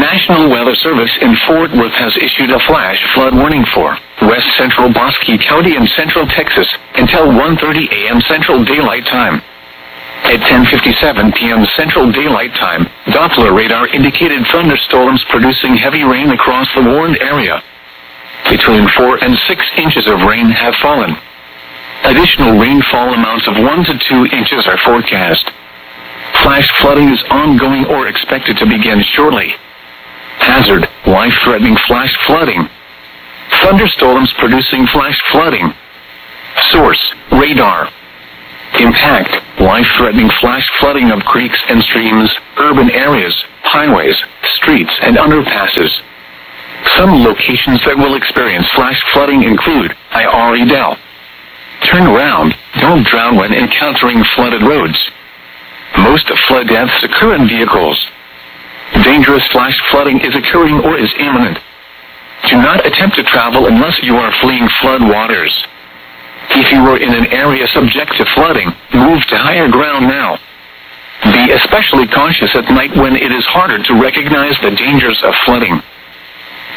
National Weather Service in Fort Worth has issued a flash flood warning for west central Bosque County and central Texas until 1:30 a.m. Central Daylight Time. At 10:57 p.m. Central Daylight Time, Doppler radar indicated thunderstorms producing heavy rain across the warned area. Between 4 and 6 inches of rain have fallen. Additional rainfall amounts of 1 to 2 inches are forecast. Flash flooding is ongoing or expected to begin shortly. Hazard, life-threatening flash flooding. Thunderstorms producing flash flooding. Source, radar. Impact, life-threatening flash flooding of creeks and streams, urban areas, highways, streets, and underpasses. Some locations that will experience flash flooding include Iredell. Turn around, don't drown when encountering flooded roads. Most flood deaths occur in vehicles. Dangerous flash flooding is occurring or is imminent. Do not attempt to travel unless you are fleeing flood waters. If you are in an area subject to flooding, move to higher ground now. Be especially cautious at night when it is harder to recognize the dangers of flooding.